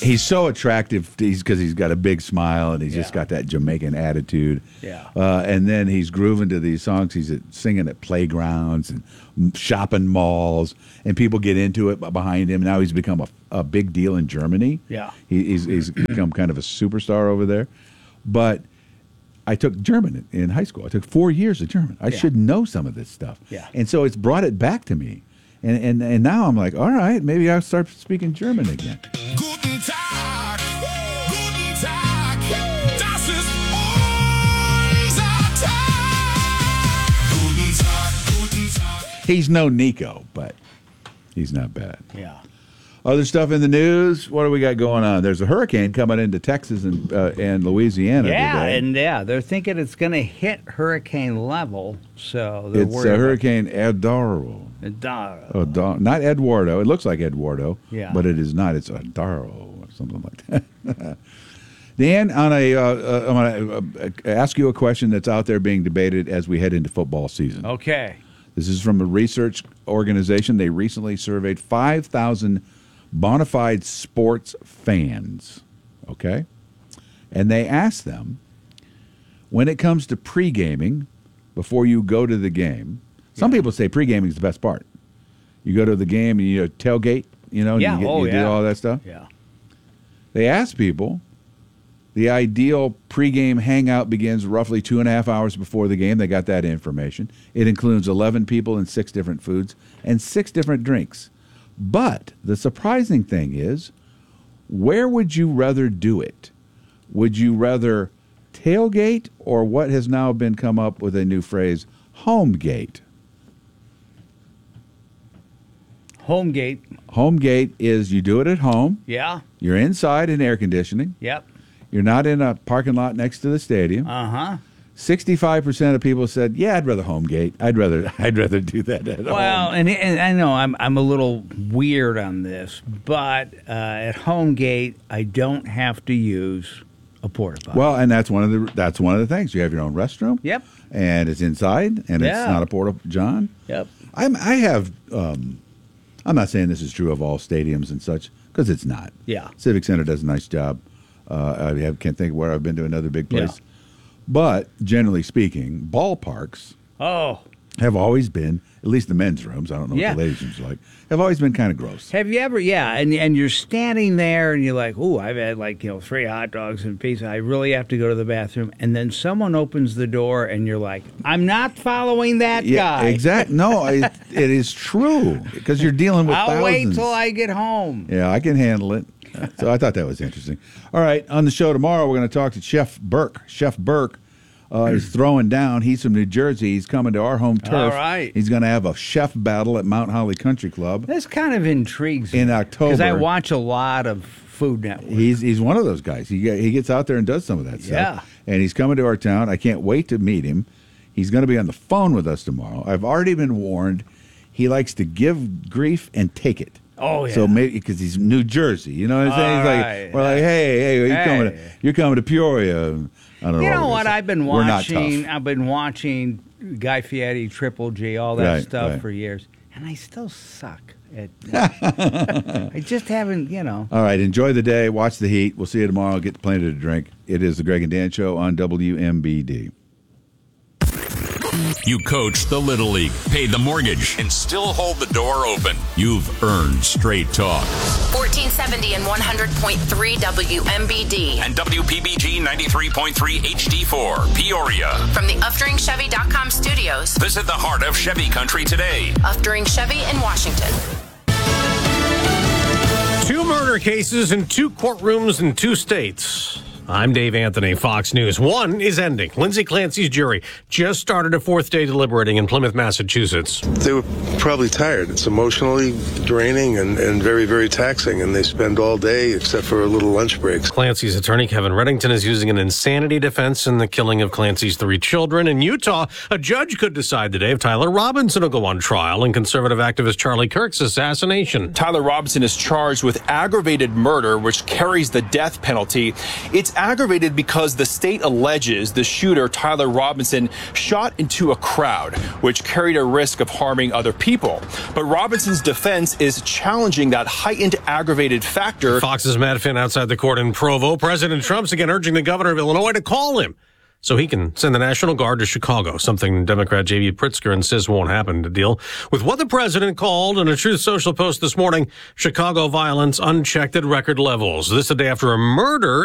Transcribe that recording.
He's so attractive because he's got a big smile and he's just got that Jamaican attitude. Yeah. And then he's grooving to these songs. He's singing at playgrounds and shopping malls, and people get into it behind him. Now he's become a big deal in Germany. Yeah. He's become kind of a superstar over there. But I took German in high school. I took 4 years of German. I should know some of this stuff. Yeah. And so it's brought it back to me. And now I'm like, all right, maybe I'll start speaking German again. Guten Tag, guten Tag, das ist unser Tag. Guten Tag. He's no Nico, but he's not bad. Yeah. Other stuff in the news. What do we got going on? There's a hurricane coming into Texas and Louisiana today. And they're thinking it's going to hit hurricane level. So they're It's worried a Hurricane Eduardo. Not Eduardo. It looks like Eduardo, but it is not. It's Adaro or something like that. Dan, I'm going to ask you a question that's out there being debated as we head into football season. Okay. This is from a research organization. They recently surveyed 5,000 bona fide sports fans, okay? And they asked them, when it comes to pre-gaming, before you go to the game, some people say pre-gaming is the best part. You go to the game and you tailgate, and you do all that stuff. Yeah. They asked people, the ideal pre-game hangout begins roughly 2.5 hours before the game. They got that information. It includes 11 people and 6 different foods and 6 different drinks. But the surprising thing is, where would you rather do it? Would you rather tailgate or what has now been come up with a new phrase, homegate? Homegate. Homegate is you do it at home. Yeah. You're inside in air conditioning. Yep. You're not in a parking lot next to the stadium. 65% of people said, "Yeah, I'd rather homegate. I'd rather do that at home." Well, and I know I'm a little weird on this, but at homegate I don't have to use a porta potty. Well, and that's one of the things. You have your own restroom. Yep. And it's inside, and it's not a porta john. Yep. I'm not saying this is true of all stadiums and such, because it's not. Yeah. Civic Center does a nice job. I can't think of where I've been to another big place. Yeah. But generally speaking, ballparks have always been, at least the men's rooms, I don't know what the ladies' rooms are like, have always been kind of gross. Have you ever, and you're standing there and you're like, ooh, I've had 3 hot dogs and pizza. I really have to go to the bathroom. And then someone opens the door and you're like, I'm not following that guy. Exactly. No, it is true because you're dealing with thousands. I'll wait till I get home. Yeah, I can handle it. So I thought that was interesting. All right, on the show tomorrow, we're going to talk to Chef Burke. Chef Burke is throwing down. He's from New Jersey. He's coming to our home turf. All right. He's going to have a chef battle at Mount Holly Country Club. This kind of intrigues me. In October. Because I watch a lot of Food Network. He's one of those guys. He gets out there and does some of that stuff. Yeah. And he's coming to our town. I can't wait to meet him. He's going to be on the phone with us tomorrow. I've already been warned. He likes to give grief and take it. Oh, yeah. So maybe because he's New Jersey, you know what I'm saying? He's like, we're like, hey, you're coming to Peoria. I don't know. You know what? I've been watching. I've been watching Guy Fieri, Triple G, all that stuff for years, and I still suck at. I just haven't, All right, enjoy the day. Watch the heat. We'll see you tomorrow. Get plenty to drink. It is the Greg and Dan Show on WMBD. You coach the Little League, pay the mortgage, and still hold the door open. You've earned straight talk. 1470 and 100.3 WMBD. And WPBG 93.3 HD4, Peoria. From the UfDringChevy.com studios. Visit the heart of Chevy Country today. Uftring Chevy in Washington. 2 murder cases in 2 courtrooms in 2 states. I'm Dave Anthony, Fox News. One is ending. Lindsay Clancy's jury just started a 4th day deliberating in Plymouth, Massachusetts. They were probably tired. It's emotionally draining and very, very taxing, and they spend all day except for a little lunch breaks. Clancy's attorney, Kevin Reddington, is using an insanity defense in the killing of Clancy's 3 children. In Utah, a judge could decide today if Tyler Robinson will go on trial in conservative activist Charlie Kirk's assassination. Tyler Robinson is charged with aggravated murder, which carries the death penalty. It's aggravated because the state alleges the shooter, Tyler Robinson, shot into a crowd, which carried a risk of harming other people. But Robinson's defense is challenging that heightened aggravated factor. Fox's Matt Finn outside the court in Provo. President Trump's again urging the governor of Illinois to call him so he can send the National Guard to Chicago, something Democrat J.B. Pritzker insists won't happen, to deal with what the president called in a Truth Social post this morning, Chicago violence unchecked at record levels. This a day after a murder